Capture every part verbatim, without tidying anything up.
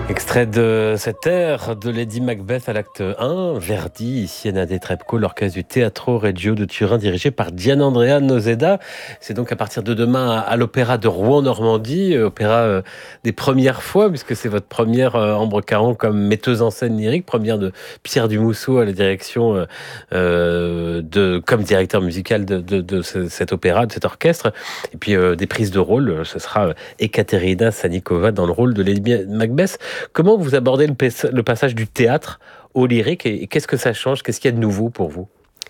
Extrait de cette ère de Lady Macbeth à l'acte un, Verdi, ici Nadé Trepco, l'orchestre du Teatro Regio de Turin dirigé par Gianandrea Noseda. C'est donc à partir de demain à l'Opéra de Rouen-Normandie, opéra euh, des premières fois, puisque c'est votre première euh, Ambre Caron comme metteuse en scène lyrique, première de Pierre Dumousseau à la direction, euh, euh, de, comme directeur musical de, de, de ce, cet opéra, de cet orchestre. Et puis euh, des prises de rôle, ce sera Ekaterina Sanikova dans le rôle de Lady Macbeth. Comment vous abordez le, le passage du théâtre au lyrique et qu'est-ce que ça change? Qu'est-ce qu'il y a de nouveau pour vous?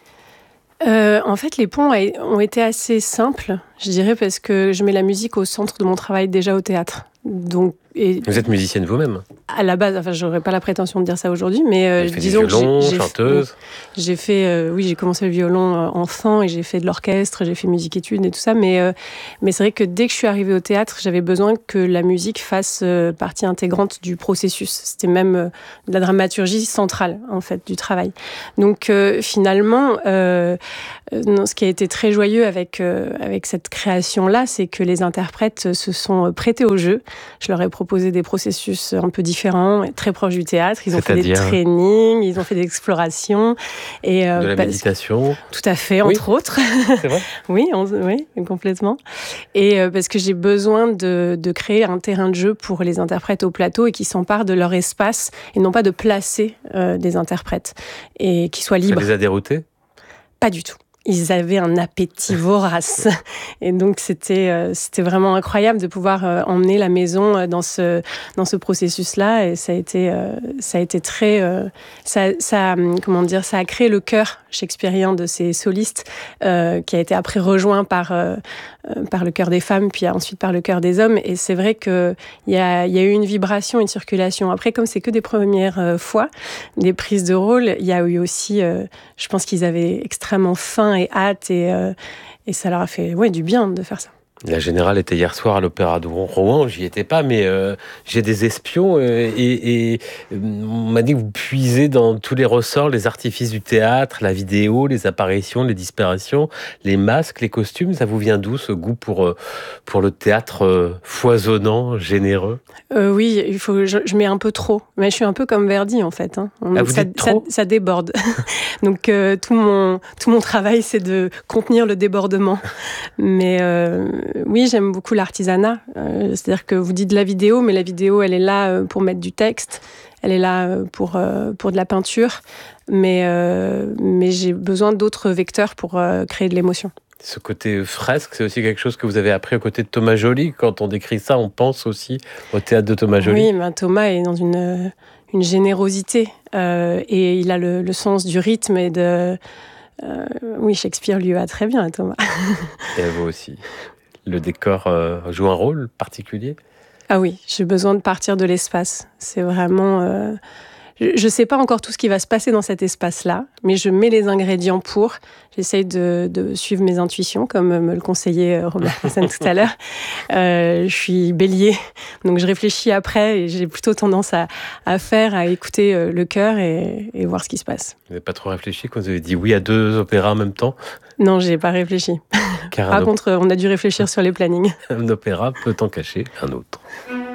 Euh, en fait, les ponts ont été assez simples, je dirais, parce que je mets la musique au centre de mon travail déjà au théâtre. Donc, et vous êtes musicienne vous-même? À la base, enfin, j'aurais pas la prétention de dire ça aujourd'hui, mais euh, disons du violon, que j'ai, j'ai chanteuse. Fait, j'ai fait, euh, oui, j'ai commencé le violon euh, enfant et j'ai fait de l'orchestre, j'ai fait musique-études et tout ça, mais euh, mais c'est vrai que dès que je suis arrivée au théâtre, j'avais besoin que la musique fasse euh, partie intégrante du processus. C'était même euh, de la dramaturgie centrale en fait du travail. Donc euh, finalement, euh, non, ce qui a été très joyeux avec euh, avec cette création-là, c'est que les interprètes se sont prêtés au jeu. Je leur ai proposé des processus un peu différents, très proches du théâtre. Ils ont C'est-à-dire... fait des trainings, ils ont fait des explorations. Et, euh, de la méditation. Tout à fait, oui. Entre autres. C'est vrai. oui, on, oui, complètement. Et euh, parce que j'ai besoin de, de créer un terrain de jeu pour les interprètes au plateau et qui s'emparent de leur espace et non pas de placer euh, des interprètes et qui soient libres. Ça les a déroutés? Pas du tout. Ils avaient un appétit vorace. Et donc, c'était, euh, c'était vraiment incroyable de pouvoir euh, emmener la maison dans ce, dans ce processus-là. Et ça a été, euh, ça a été très... Euh, ça, ça, comment dire, ça a créé le chœur shakespearien de ces solistes, euh, qui a été après rejoint par, euh, par le chœur des femmes, puis ensuite par le chœur des hommes. Et c'est vrai qu'il y a, y a eu une vibration, une circulation. Après, comme c'est que des premières euh, fois, des prises de rôle, il y a eu aussi... Euh, je pense qu'ils avaient extrêmement faim et hâte et, euh, et ça leur a fait ouais, du bien de faire ça. La Générale était hier soir à l'Opéra de Rouen, j'y étais pas, mais euh, j'ai des espions euh, et, et euh, on m'a dit que vous puisez dans tous les ressorts, les artifices du théâtre, la vidéo, les apparitions, les disparitions, les masques, les costumes. Ça vous vient d'où ce goût pour, euh, pour le théâtre euh, foisonnant, généreux? euh, Oui, il faut, je, je mets un peu trop, mais je suis un peu comme Verdi en fait. Hein. On, ah, vous ça, dites trop ça, ça déborde. Donc euh, tout, mon, tout mon travail, c'est de contenir le débordement. Mais... Euh, Oui, j'aime beaucoup l'artisanat. Euh, c'est-à-dire que vous dites de la vidéo, mais la vidéo, elle est là euh, pour mettre du texte. Elle est là euh, pour, euh, pour de la peinture. Mais, euh, mais j'ai besoin d'autres vecteurs pour euh, créer de l'émotion. Ce côté fresque, c'est aussi quelque chose que vous avez appris aux côtés de Thomas Joly. Quand on décrit ça, on pense aussi au théâtre de Thomas Joly. Oui, ben Thomas est dans une, une générosité. Euh, et il a le, le sens du rythme et de... Euh, oui, Shakespeare lui va très bien, Thomas. Et à vous aussi. Le décor euh, joue un rôle particulier? Ah oui, j'ai besoin de partir de l'espace. C'est vraiment... Euh... Je ne sais pas encore tout ce qui va se passer dans cet espace-là, mais je mets les ingrédients pour. J'essaye de, de suivre mes intuitions, comme me le conseillait Robert Kessen tout à l'heure. Euh, je suis bélier, donc je réfléchis après et j'ai plutôt tendance à, à faire, à écouter le cœur et, et voir ce qui se passe. Vous n'avez pas trop réfléchi quand vous avez dit oui à deux opéras en même temps? Non, je n'ai pas réfléchi. Car Par op... contre, on a dû réfléchir sur les plannings. Un opéra peut en cacher un autre.